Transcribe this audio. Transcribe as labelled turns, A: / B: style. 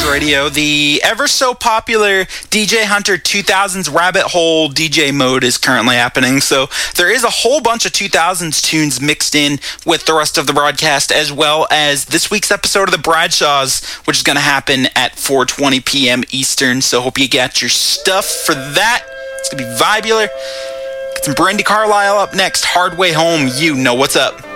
A: Radio. The ever so popular DJ Hunter 2000s Rabbit Hole DJ mode is currently happening. So there is a whole bunch of 2000s tunes mixed in with the rest of the broadcast, as well as this week's episode of the Bradshaws, which is going to happen at 4:20 p.m. Eastern. So hope you got your stuff for that. It's going to be vibular. Got some Brandy Carlisle up next. Hard Way Home. You know what's up.